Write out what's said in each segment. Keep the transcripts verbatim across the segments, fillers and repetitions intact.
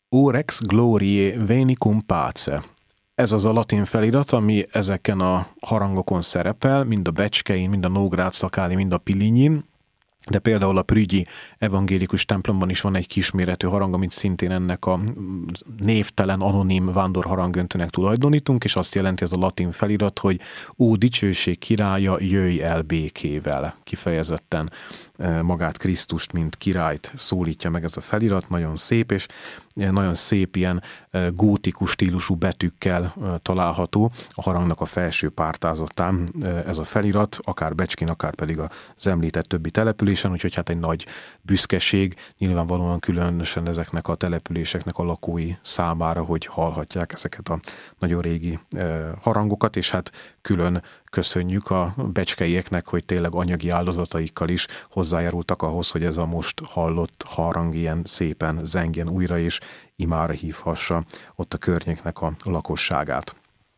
O Rex Gloriae Veni cum pace. Ez az a latin felirat, ami ezeken a harangokon szerepel, mind a Becskein, mind a Nógrád szakáli, mind a Pilinyin, de például a prügyi evangélikus templomban is van egy kisméretű harang, amit szintén ennek a névtelen, anonim vándorharangöntőnek tulajdonítunk, és azt jelenti ez a latin felirat, hogy ó, dicsőség királya, jöjj el békével. Kifejezetten magát Krisztust, mint királyt szólítja meg ez a felirat, nagyon szép, és nagyon szép ilyen gótikus stílusú betűkkel található a harangnak a felső pártázatán ez a felirat, akár Becskén, akár pedig az említett többi településen, úgyhogy hát egy nagy büszkeség, nyilvánvalóan különösen ezeknek a településeknek a lakói számára, hogy hallhatják ezeket a nagyon régi harangokat, és hát külön köszönjük a becskeieknek, hogy tényleg anyagi áldozataikkal is hozzájárultak ahhoz, hogy ez a most hallott harang ilyen szépen zengjen újra, és imára hívhassa ott a környéknek a lakosságát.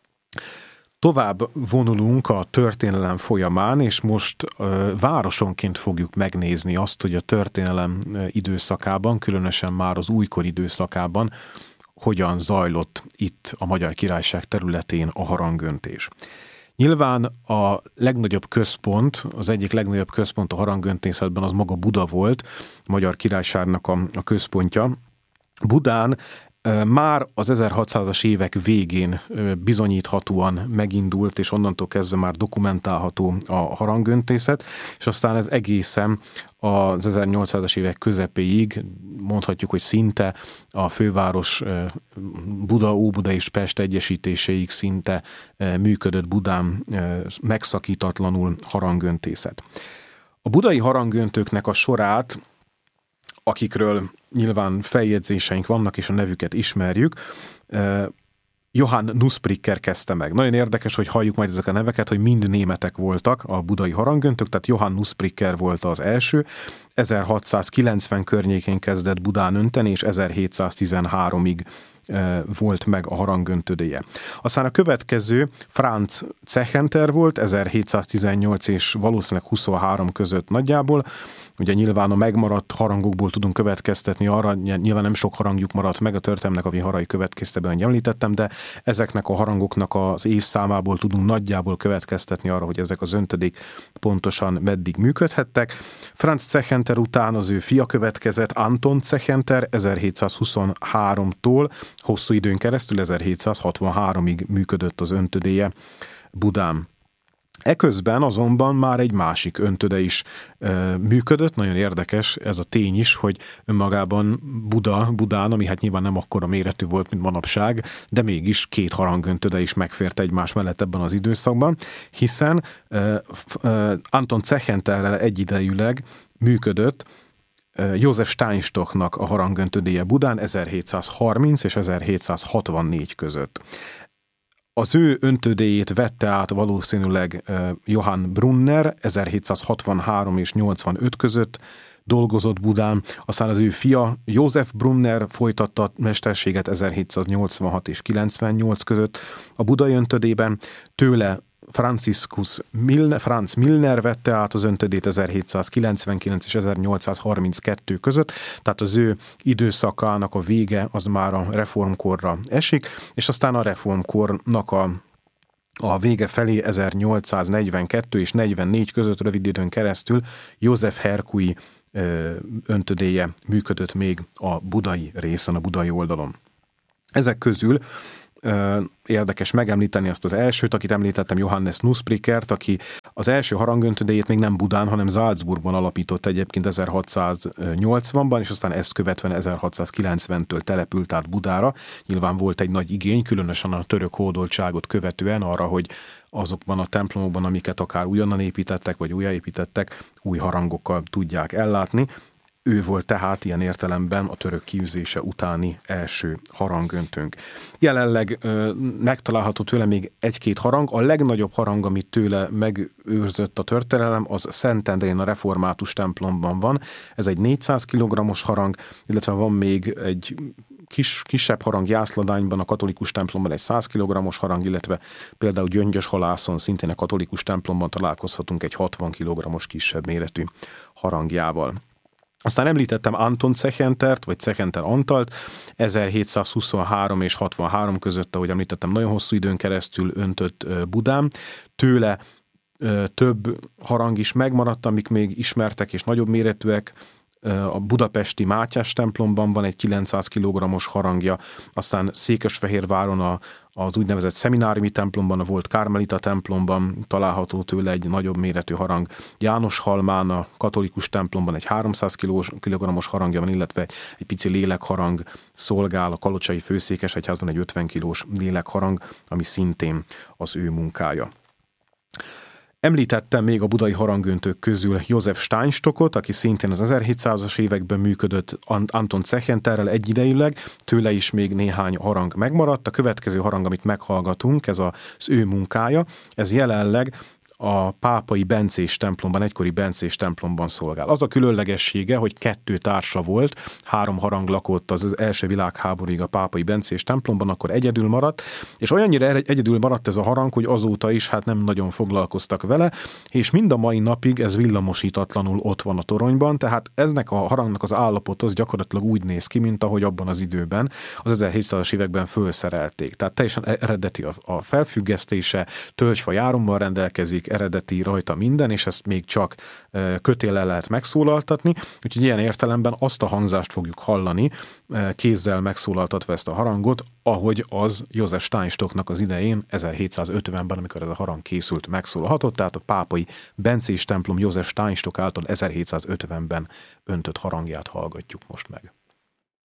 Tovább vonulunk a történelem folyamán, és most uh, városonként fogjuk megnézni azt, hogy a történelem időszakában, különösen már az újkor időszakában hogyan zajlott itt a Magyar Királyság területén a harangöntés. Nyilván a legnagyobb központ, az egyik legnagyobb központ a harangöntészetben az maga Buda volt, a Magyar Királyságnak a, a központja. Budán már az ezerhatszázas évek végén bizonyíthatóan megindult, és onnantól kezdve már dokumentálható a harangöntészet, és aztán ez egészen az ezernyolcszázas évek közepéig, mondhatjuk, hogy szinte a főváros Buda, Óbuda és Pest egyesítéséig szinte működött Budán megszakítatlanul harangöntészet. A budai harangöntőknek a sorát, akikről nyilván feljegyzéseink vannak, és a nevüket ismerjük, Johann Nuspricker kezdte meg. Nagyon érdekes, hogy halljuk majd ezek a neveket, hogy mind németek voltak a budai harangöntők, tehát Johann Nuspricker volt az első, ezerhatszázkilencven környékén kezdett Budán önteni, és ezerhétszáztizenháromig volt meg a harangöntödéje. Aztán a következő Franz Zechenter volt, ezerhétszáztizennyolc és valószínűleg huszonhárom között nagyjából. Ugye nyilván a megmaradt harangokból tudunk következtetni arra, nyilván nem sok harangjuk maradt meg, a történelmnek a viharai következtében, ahogy említettem, de ezeknek a harangoknak az évszámából tudunk nagyjából következtetni arra, hogy ezek az öntödék pontosan meddig működhettek. Franz Zechenter után az ő fia következett, Anton Zechenter, ezerhétszázhuszonháromtól hosszú időn keresztül ezerhétszázhatvanháromig működött az öntödéje Budán. Eközben azonban már egy másik öntöde is e, működött, nagyon érdekes ez a tény is, hogy önmagában Buda, Budán, ami hát nyilván nem akkora méretű volt, mint manapság, de mégis két harangöntöde is megfért egymás mellett ebben az időszakban, hiszen e, e, Anton Zechenterrel egyidejűleg működött József Steinstocknak a harangöntödéje Budán ezerhétszázharminc és ezerhétszázhatvannégy között. Az ő öntödéjét vette át valószínűleg Johann Brunner ezerhétszázhatvanhárom és nyolcvanöt között dolgozott Budán, aztán az ő fia József Brunner folytatta a mesterséget ezerhétszáznyolcvanhat és kilencvennyolc között a budai öntödében, tőle Franciscus Milner, Franz Milner vette át az öntödét ezerhétszázkilencvenkilenc és ezernyolcszázharminckettő között, tehát az ő időszakának a vége az már a reformkorra esik, és aztán a reformkornak a A vége felé ezernyolcszáznegyvenkettő és negyvennégy között rövid időn keresztül József Herkui öntödéje működött még a budai részen, a budai oldalon. Ezek közül érdekes megemlíteni azt az elsőt, akit említettem, Johannes Nusprickert, aki az első harangöntödéjét még nem Budán, hanem Salzburgban alapított egyébként ezerhatszáznyolcvanban, és aztán ezt követően ezerhatszázkilencventől települt át Budára. Nyilván volt egy nagy igény, különösen a török hódoltságot követően arra, hogy azokban a templomokban, amiket akár újonnan építettek, vagy újjáépítettek, új harangokkal tudják ellátni. Ő volt tehát ilyen értelemben a török kiűzése utáni első harangöntőnk. Jelenleg ö, megtalálható tőle még egy-két harang. A legnagyobb harang, amit tőle megőrzött a történelem, az Szentendrén a református templomban van. Ez egy négyszáz kilogrammos harang, illetve van még egy kis, kisebb harang Jászladányban, a katolikus templomban egy száz kilogrammos harang, illetve például Gyöngyöshalászon szintén a katolikus templomban találkozhatunk egy hatvan kilogrammos kisebb méretű harangjával. Aztán említettem Anton Zechentert, vagy Zechenter Antalt, ezerhétszázhuszonhárom és hatvanhárom között, ahogy említettem, nagyon hosszú időn keresztül öntött Budán. Tőle több harang is megmaradt, amik még ismertek és nagyobb méretűek. A budapesti Mátyás templomban van egy kilencszáz kilogrammos harangja, aztán Székesfehérváron a, az úgynevezett szemináriumi templomban, a volt Kármelita templomban található tőle egy nagyobb méretű harang. Jánoshalmán a katolikus templomban egy háromszáz kilogrammos harangja van, illetve egy pici lélekharang szolgál a kalocsai főszékesegyházban, egy ötven kilós lélekharang, ami szintén az ő munkája. Említettem még a budai harangöntők közül József Steinstockot, aki szintén az ezerhétszázas években működött Anton Zechenterrel egyidejűleg, tőle is még néhány harang megmaradt. A következő harang, amit meghallgatunk, ez az ő munkája, ez jelenleg a pápai bencés templomban, egykori bencés templomban szolgál. Az a különlegessége, hogy kettő társa volt, három harang lakott az első világháborúig a pápai bencés templomban, akkor egyedül maradt, és olyannyira egyedül maradt ez a harang, hogy azóta is hát nem nagyon foglalkoztak vele, és mind a mai napig ez villamosítatlanul ott van a toronyban, tehát eznek a harangnak az állapot az gyakorlatilag úgy néz ki, mint ahogy abban az időben, az ezerhétszázas években fölszerelték. Tehát teljesen eredeti a felfüggesztése, tölgyfa járommal rendelkezik, eredeti rajta minden, és ezt még csak kötéllel lehet megszólaltatni, úgyhogy ilyen értelemben azt a hangzást fogjuk hallani, kézzel megszólaltatva ezt a harangot, ahogy az József Steinstocknak az idején, ezerhétszázötvenben, amikor ez a harang készült, megszólalhatott, tehát a pápai bencés templom József Steinstock által ezerhétszázötvenben öntött harangját hallgatjuk most meg.